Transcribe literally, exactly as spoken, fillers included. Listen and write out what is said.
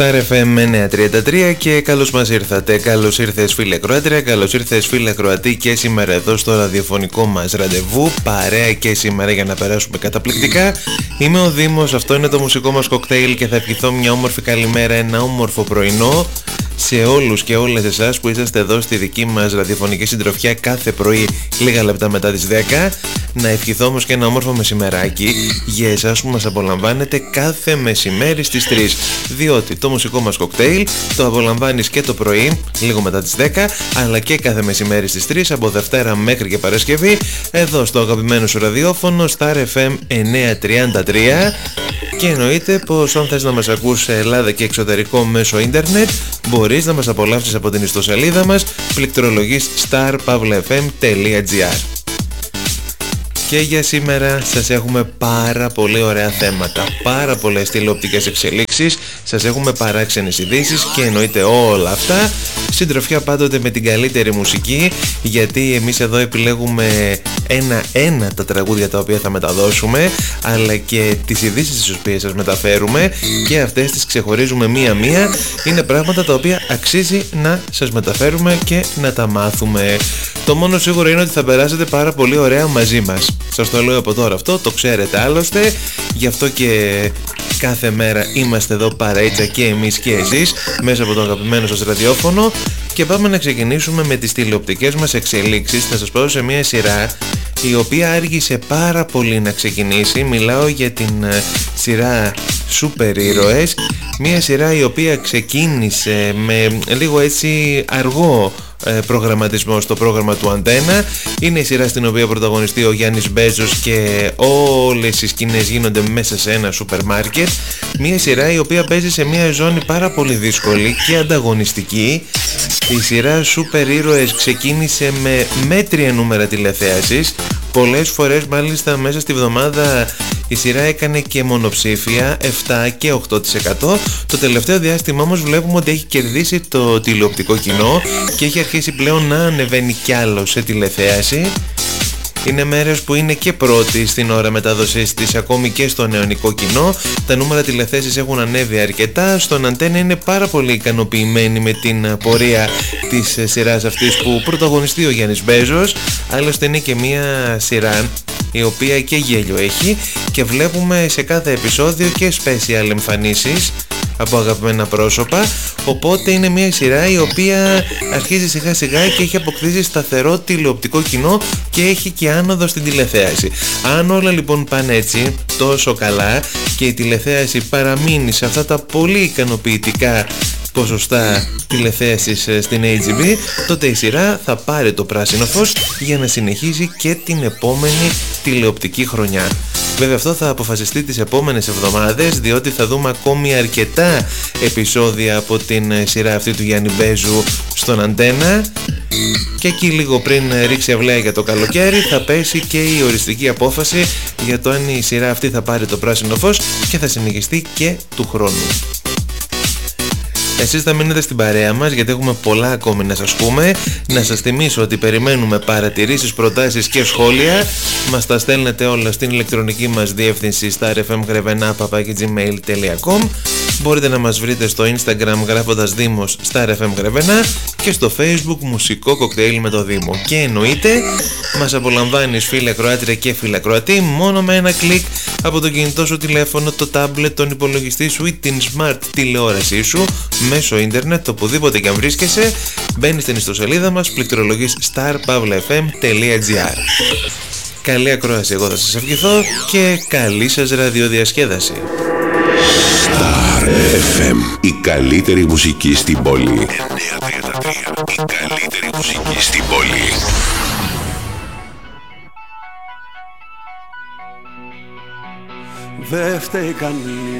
Star εφ εμ εννιακόσια τριάντα τρία και καλώς μας ήρθατε. Καλώς ήρθες φίλε Κροάτρια, καλώς ήρθες φίλε Κροατή και σήμερα εδώ στο ραδιοφωνικό μας ραντεβού. Παρέα και σήμερα για να περάσουμε καταπληκτικά. Είμαι ο Δήμος, αυτό είναι το μουσικό μας κοκτέιλ και θα ευχηθώ μια όμορφη καλημέρα, ένα όμορφο πρωινό σε όλους και όλες εσάς που είσαστε εδώ στη δική μας ραδιοφωνική συντροφιά κάθε πρωί λίγα λεπτά μετά τις δέκα. Να ευχηθώ όμως και ένα όμορφο μεσημεράκι για εσάς που μας απολαμβάνετε κάθε μεσημέρι στις τρεις, διότι το μουσικό μας κοκτέιλ το απολαμβάνεις και το πρωί λίγο μετά τις δέκα, αλλά και κάθε μεσημέρι στις τρεις από Δευτέρα μέχρι και Παρασκευή εδώ στο αγαπημένο σου ραδιόφωνο Star εφ εμ εννιακόσια τριάντα τρία. Και εννοείται πως αν θες να μας ακούς σε Ελλάδα και εξωτερικό μέσω ίντερνετ μπορείς να μας απολαύσεις από την ιστοσελίδα μας, πληκτρολογείς star pavla f m τελεία g r. Και για σήμερα σας έχουμε πάρα πολύ ωραία θέματα, πάρα πολλές τηλεοπτικές εξελίξεις, σας έχουμε παράξενες ειδήσεις και εννοείται όλα αυτά. Συντροφιά πάντοτε με την καλύτερη μουσική, γιατί εμείς εδώ επιλέγουμε ένα-ένα τα τραγούδια τα οποία θα μεταδώσουμε, αλλά και τις ειδήσεις τις οποίες σας μεταφέρουμε και αυτές τις ξεχωρίζουμε μία-μία. Είναι πράγματα τα οποία αξίζει να σας μεταφέρουμε και να τα μάθουμε. Το μόνο σίγουρο είναι ότι θα περάσετε πάρα πολύ ωραία μαζί μας. Σας το λέω από τώρα αυτό, το ξέρετε άλλωστε. Γι' αυτό και κάθε μέρα είμαστε εδώ παραίτσα και εμείς και εσείς μέσα από το αγαπημένο σας ραδιόφωνο. Και πάμε να ξεκινήσουμε με τις τηλεοπτικές μας εξελίξεις. Θα σας πω σε μια σειρά η οποία άργησε πάρα πολύ να ξεκινήσει. Μιλάω για την uh, σειρά Σούπερ Ήρωες. Μια σειρά η οποία ξεκίνησε με λίγο έτσι αργό προγραμματισμό στο πρόγραμμα του Αντένα. Είναι η σειρά στην οποία πρωταγωνιστεί ο Γιάννης Μπέζος και όλες οι σκηνές γίνονται μέσα σε ένα σούπερ μάρκετ. Μια σειρά η οποία παίζει σε μια ζώνη πάρα πολύ δύσκολη και ανταγωνιστική. Η σειρά Σούπερ Ήρωες ξεκίνησε με μέτρια νούμερα τηλεθέασης. Πολλές φορές μάλιστα μέσα στη βδομάδα η σειρά έκανε και μονοψήφια επτά και οκτώ τοις εκατό. Το τελευταίο διάστημα όμως βλέπουμε ότι έχει κερδίσει το τηλεοπτικό κοινό και έχει αρχίσει πλέον να ανεβαίνει κι άλλο σε τηλεθέαση. Είναι μέρες που είναι και πρώτη στην ώρα μετάδοσης της ακόμη και στο νεωνικό κοινό. Τα νούμερα τηλεθέσεις έχουν ανέβει αρκετά. Στον Αντένα είναι πάρα πολύ ικανοποιημένοι με την πορεία της σειράς αυτής που πρωταγωνιστεί ο Γιάννης Μπέζος. Άλλωστε είναι και μια σειρά η οποία και γέλιο έχει και βλέπουμε σε κάθε επεισόδιο και special εμφανίσεις από αγαπημένα πρόσωπα, οπότε είναι μια σειρά η οποία αρχίζει σιγά σιγά και έχει αποκτήσει σταθερό τηλεοπτικό κοινό και έχει και άνοδο στην τηλεθέαση. Αν όλα λοιπόν πάνε έτσι τόσο καλά και η τηλεθέαση παραμείνει σε αυτά τα πολύ ικανοποιητικά ποσοστά τηλεθέασης στην έιτς μπι, τότε η σειρά θα πάρει το πράσινο φως για να συνεχίσει και την επόμενη τηλεοπτική χρονιά. Βέβαια αυτό θα αποφασιστεί τις επόμενες εβδομάδες, διότι θα δούμε ακόμη αρκετά επεισόδια από την σειρά αυτή του Γιάννη Μπέζου στον Αντένα. Και εκεί λίγο πριν ρίξει αυλαία για το καλοκαίρι θα πέσει και η οριστική απόφαση για το αν η σειρά αυτή θα πάρει το πράσινο φως και θα συνεχιστεί και του χρόνου. Εσείς θα μείνετε στην παρέα μας γιατί έχουμε πολλά ακόμη να σας πούμε. Να σας θυμίσω ότι περιμένουμε παρατηρήσεις, προτάσεις και σχόλια. Μας τα στέλνετε όλα στην ηλεκτρονική μας διεύθυνση star f m grevena παπάκι gmail τελεία com. Μπορείτε να μας βρείτε στο Instagram γράφοντας Δήμος Star εφ εμ Grevena και στο Facebook Μουσικό Κοκτέιλ με το Δήμο. Και εννοείται μας απολαμβάνεις φίλε Κροάτρια και φίλε Κροατή μόνο με ένα κλικ από το κινητό σου τηλέφωνο, το τάμπλετ, τον υπολογιστή σου ή την smart τηλεόρασή σου μέσω ίντερνετ, οπουδήποτε και αν βρίσκεσαι. Μπαίνεις στην ιστοσελίδα μας, πληκτρολογείς star pavla f m τελεία g r. Καλή ακρόαση, εγώ θα σας ευχηθώ και καλή σας ραδιοδιασκέδαση. Star εφ εμ, η καλύτερη μουσική στην πόλη. εννιακόσια τριάντα τρία, η καλύτερη μουσική στην πόλη. Δε φταίει κανείς,